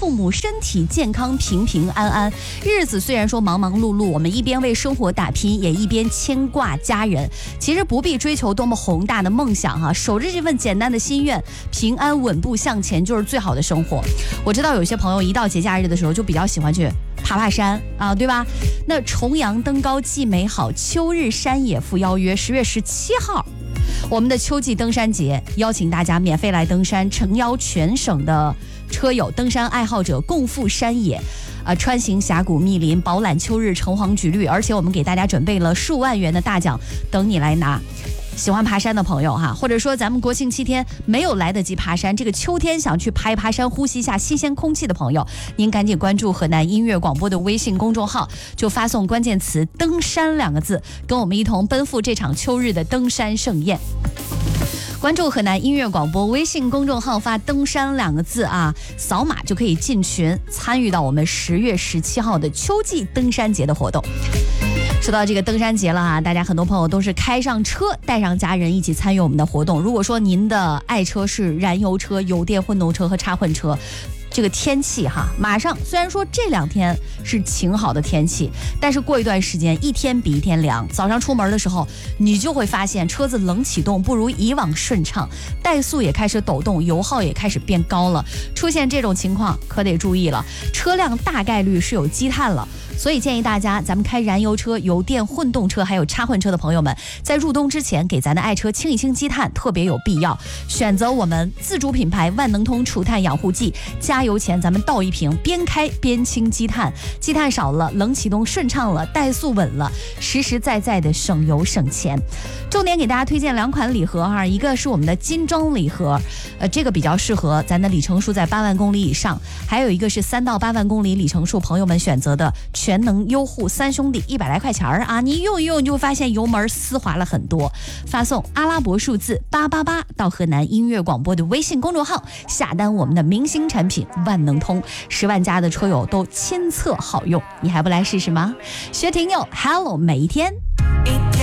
父母身体健康，平平安安。日子虽然说忙忙碌碌，我们一边为生活打拼，也一边牵挂家人。其实不必追求多么宏大的梦想哈，守着这份简单的心愿，平安稳步向前就是最好的生活。我知道有些朋友一到节假日的时候就比较喜欢去爬山啊，对吧？那重阳登高既美好，秋日山野复邀约。10月17号，我们的秋季登山节，邀请大家免费来登山，诚邀全省的车友、登山爱好者共赴山野。穿行峡谷密林，饱览秋日橙黄橘绿，而且我们给大家准备了数万元的大奖等你来拿。喜欢爬山的朋友哈，或者说咱们国庆7天没有来得及爬山，这个秋天想去爬一爬山，呼吸一下新鲜空气的朋友，您赶紧关注河南音乐广播的微信公众号，就发送关键词登山2个字，跟我们一同奔赴这场秋日的登山盛宴。关注河南音乐广播微信公众号，发登山2个字啊，扫码就可以进群参与到我们10月17号的秋季登山节的活动。说到这个登山节了啊，大家很多朋友都是开上车，带上家人一起参与我们的活动。如果说您的爱车是燃油车、油电混动车和插混车，这个天气哈，马上虽然说这2天是晴好的天气，但是过一段时间一天比一天凉。早上出门的时候，你就会发现车子冷启动不如以往顺畅，怠速也开始抖动，油耗也开始变高了。出现这种情况可得注意了，车辆大概率是有积碳了。所以建议大家，咱们开燃油车、油电混动车还有插混车的朋友们，在入冬之前给咱的爱车清一清积碳，特别有必要。选择我们自主品牌万能通除碳养护剂，加油前咱们倒一瓶，边开边清积碳，积碳少了，冷启动顺畅了，怠速稳了，实实在在的省油省钱。重点给大家推荐2款礼盒哈，一个是我们的金装礼盒，这个比较适合咱的里程数在8万公里以上，还有一个是3到8万公里里程数朋友们选择的全能优护3兄弟，100来块钱啊，你用一用你就发现油门丝滑了很多。发送阿拉伯数字888到河南音乐广播的微信公众号，下单我们的明星产品万能通，10万加的车友都亲测好用，你还不来试试吗？薛婷友 Hello 每一天。